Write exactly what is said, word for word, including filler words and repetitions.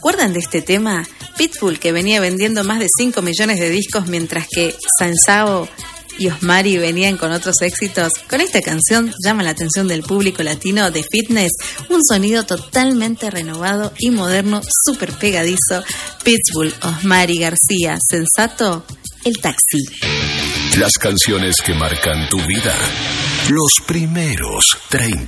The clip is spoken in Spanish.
acuerdan de este tema? Pitbull, que venía vendiendo más de cinco millones de discos, mientras que Sansao y Osmari venían con otros éxitos. Con esta canción llama la atención del público latino de Fitness, un sonido totalmente renovado y moderno, súper pegadizo. Pitbull, Osmari, García, Sensato, El Taxi. Las canciones que marcan tu vida. Los primeros treinta.